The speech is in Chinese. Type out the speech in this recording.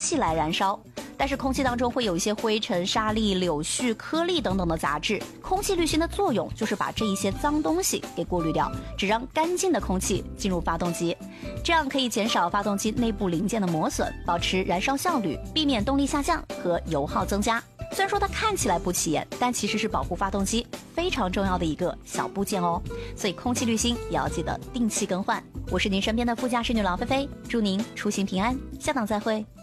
气来燃烧。但是空气当中会有一些灰尘、沙粒、柳絮、颗粒等等的杂质，空气滤芯的作用就是把这一些脏东西给过滤掉，只让干净的空气进入发动机，这样可以减少发动机内部零件的磨损，保持燃烧效率，避免动力下降和油耗增加。虽然说它看起来不起眼，但其实是保护发动机非常重要的一个小部件哦。所以空气滤芯也要记得定期更换。我是您身边的副驾驶女郎菲菲，祝您出行平安，下档再会。